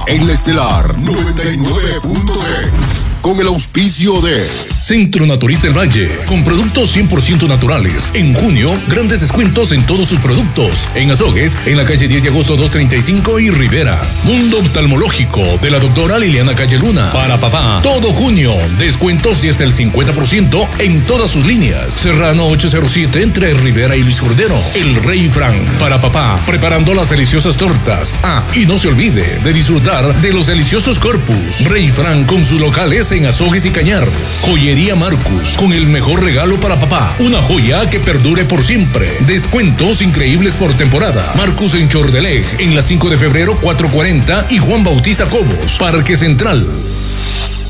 en la Estelar 99.3. Con el auspicio de Centro Naturista El Valle, con productos 100% naturales. En junio, grandes descuentos en todos sus productos. En Azogues, en la calle 10 de agosto 235 y Rivera. Mundo Oftalmológico, de la doctora Liliana Calle Luna. Para papá, todo junio, descuentos y hasta el 50% en todas sus líneas. Serrano 807 entre Rivera y Luis Cordero. El Rey Fran, para papá, preparando las deliciosas tortas. Y no se olvide de disfrutar de los deliciosos corpus. Rey Fran con sus locales en Azogues y Cañar. Joyería Marcus, con el mejor regalo para papá. Una joya que perdure por siempre. Descuentos increíbles por temporada. Marcus en Chordeleg, en la 5 de febrero 440 y Juan Bautista Cobos, Parque Central.